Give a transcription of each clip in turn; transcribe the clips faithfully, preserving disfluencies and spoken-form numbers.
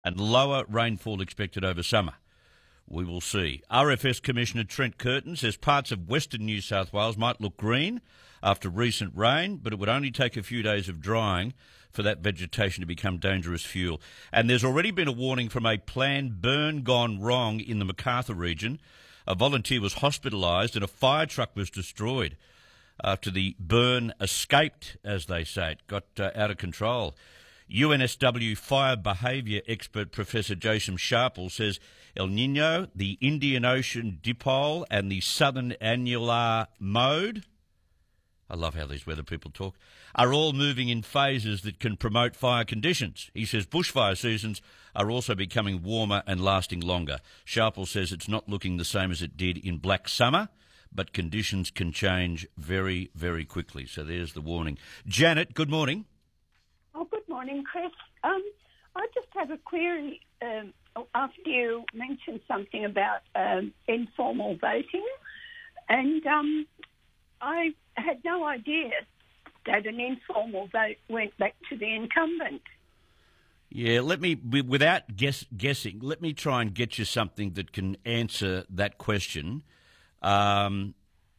and lower rainfall expected over summer. We will see. R F S Commissioner Trent Curtin says parts of western New South Wales might look green after recent rain, but it would only take a few days of drying for that vegetation to become dangerous fuel. And there's already been a warning from a planned burn gone wrong in the Macarthur region. A volunteer was hospitalised and a fire truck was destroyed after the burn escaped, as they say. It got uh, out of control. U N S W fire behaviour expert Professor Jason Sharple says El Nino, the Indian Ocean dipole and the southern annular mode, I love how these weather people talk, are all moving in phases that can promote fire conditions. He says bushfire seasons are also becoming warmer and lasting longer. Sharple says it's not looking the same as it did in Black Summer, but conditions can change very, very quickly. So there's the warning. Janet, good morning. Oh, good morning, Chris. Um, I just have a query um, after you mentioned something about um, informal voting, and um, I had no idea that an informal vote went back to the incumbent. Yeah, let me, without guess, guessing, let me try and get you something that can answer that question. Um,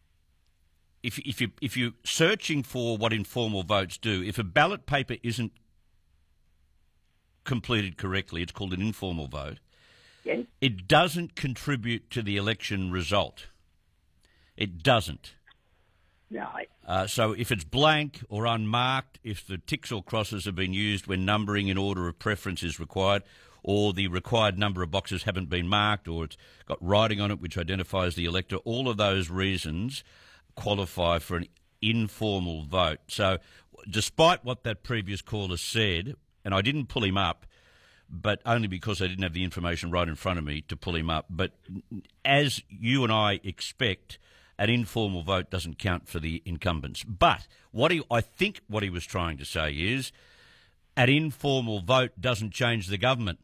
if, if, you, if you're searching for what informal votes do, if a ballot paper isn't completed correctly, it's called an informal vote. Yes. It doesn't contribute to the election result. It doesn't. Right. Uh, so if it's blank or unmarked, if the ticks or crosses have been used when numbering in order of preference is required, or the required number of boxes haven't been marked, or it's got writing on it which identifies the elector, all of those reasons qualify for an informal vote. So despite what that previous caller said, and I didn't pull him up, but only because I didn't have the information right in front of me to pull him up, but as you and I expect, an informal vote doesn't count for the incumbents. But what he, I think what he was trying to say is an informal vote doesn't change the government.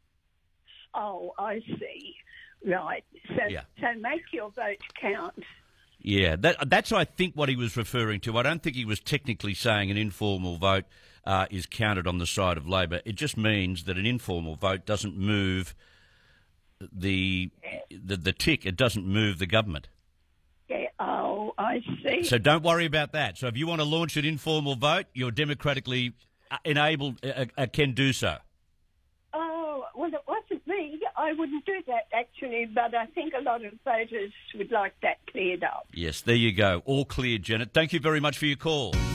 Oh, I see. Right. So, Yeah. so make your vote count. Yeah, that, that's, I think, what he was referring to. I don't think he was technically saying an informal vote uh, is counted on the side of Labor. It just means that an informal vote doesn't move the the, the tick. It doesn't move the government. Yeah. Oh, I see. So don't worry about that. So if you want to launch an informal vote, you're democratically enabled, uh, uh, can do so. Oh, well, it wasn't me. I wouldn't do that, actually, but I think a lot of voters would like that cleared up. Yes, there you go. All clear, Janet. Thank you very much for your call.